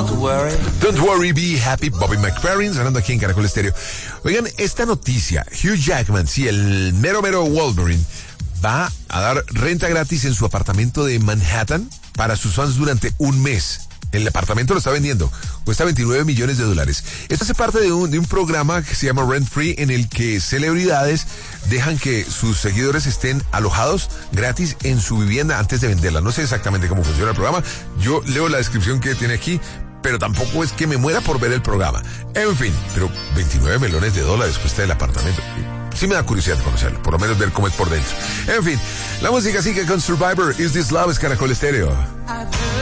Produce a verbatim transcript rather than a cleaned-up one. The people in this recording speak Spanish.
Don't worry. Don't worry, be happy. Bobby McFerrin sonando aquí en Caracol Estéreo. Oigan, esta noticia, Hugh Jackman, sí, el mero mero Wolverine, va a dar renta gratis en su apartamento de Manhattan para sus fans durante un mes. El apartamento lo está vendiendo, cuesta veintinueve millones de dólares. Esto hace parte de un, de un programa que se llama Rent Free, en el que celebridades dejan que sus seguidores estén alojados gratis en su vivienda antes de venderla. No sé exactamente cómo funciona el programa, yo leo la descripción que tiene aquí, pero tampoco es que me muera por ver el programa. En fin, pero veintinueve millones de dólares cuesta el apartamento. Sí me da curiosidad conocerlo, por lo menos ver cómo es por dentro. En fin, la música sigue con Survivor, Is This Love, es Caracol Estéreo.